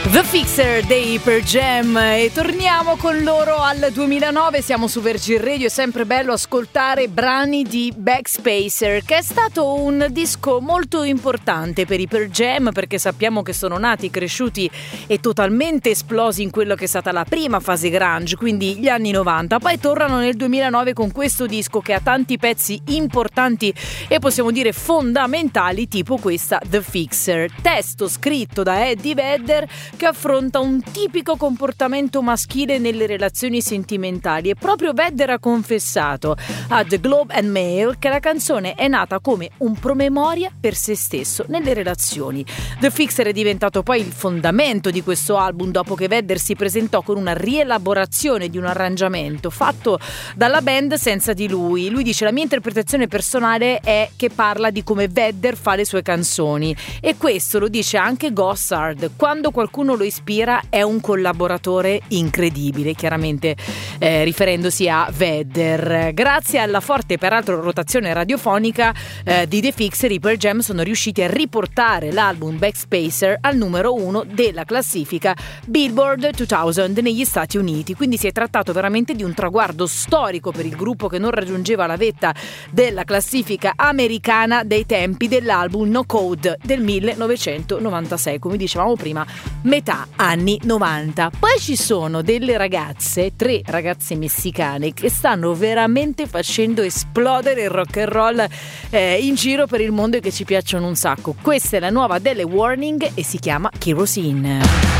The Fixer dei Pearl Jam e torniamo con loro al 2009, siamo su Virgin Radio, è sempre bello ascoltare brani di Backspacer, che è stato un disco molto importante per i Pearl Jam perché sappiamo che sono nati, cresciuti e totalmente esplosi in quello che è stata la prima fase grunge, quindi gli anni 90, poi tornano nel 2009 con questo disco che ha tanti pezzi importanti e possiamo dire fondamentali, tipo questa The Fixer, testo scritto da Eddie Vedder che affronta un tipico comportamento maschile nelle relazioni sentimentali e proprio Vedder ha confessato a The Globe and Mail che la canzone è nata come un promemoria per se stesso nelle relazioni. The Fixer è diventato poi il fondamento di questo album dopo che Vedder si presentò con una rielaborazione di un arrangiamento fatto dalla band senza di lui. Lui dice: la mia interpretazione personale è che parla di come Vedder fa le sue canzoni, e questo lo dice anche Gossard: quando qualcuno lo ispira è un collaboratore incredibile, chiaramente riferendosi a Vedder. Grazie alla forte peraltro rotazione radiofonica di The Fixer, i Pearl Jam sono riusciti a riportare l'album Backspacer al numero 1 della classifica Billboard 2000 negli Stati Uniti, quindi si è trattato veramente di un traguardo storico per il gruppo che non raggiungeva la vetta della classifica americana dei tempi dell'album No Code del 1996, come dicevamo prima, metà anni 90. Poi ci sono delle ragazze, 3 ragazze messicane che stanno veramente facendo esplodere il rock and roll in giro per il mondo e che ci piacciono un sacco. Questa è la nuova delle Warning e si chiama Kerosene.